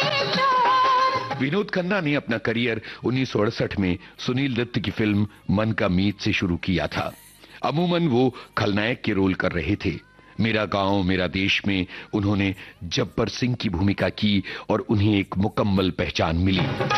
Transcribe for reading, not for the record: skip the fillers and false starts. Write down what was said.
विनोद खन्ना ने अपना करियर 1968 में सुनील दत्त की फिल्म मन का मीत से शुरू किया था। अमूमन वो खलनायक के रोल कर रहे थे। मेरा गांव मेरा देश में उन्होंने जब्बर सिंह की भूमिका की और उन्हें एक मुकम्मल पहचान मिली।